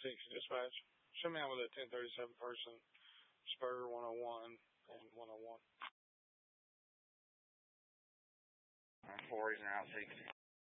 dispatch. Show me out with a 1037 person, Spur 101 and 101. 4s are out 60.